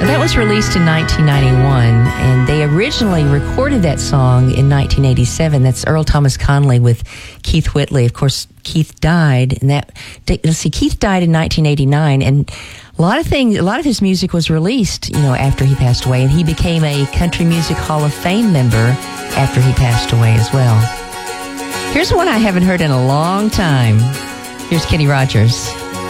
That was released in 1991, and they originally recorded that song in 1987. That's Earl Thomas Conley with Keith Whitley. Of course, Keith died, and Keith died in 1989, and a lot of his music was released, after he passed away, and he became a Country Music Hall of Fame member after he passed away as well. Here's one I haven't heard in a long time. Here's Kenny Rogers.